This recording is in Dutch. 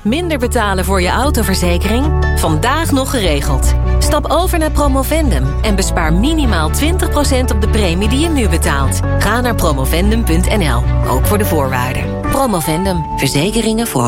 Minder betalen voor je autoverzekering? Vandaag nog geregeld. Stap over naar Promovendum en bespaar minimaal 20% op de premie die je nu betaalt. Ga naar promovendum.nl, ook voor de voorwaarden. Promovendum, verzekeringen voor